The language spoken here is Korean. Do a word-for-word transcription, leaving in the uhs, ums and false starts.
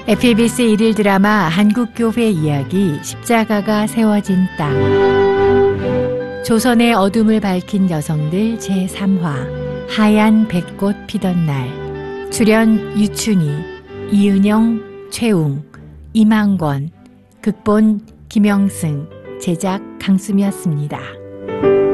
에프이비씨 일일 드라마 한국교회 이야기 십자가가 세워진 땅. 조선의 어둠을 밝힌 여성들 제삼 화 하얀 백꽃 피던 날. 출연 유춘희, 이은영, 최웅, 이망권, 극본 김영승, 제작 강수미였습니다.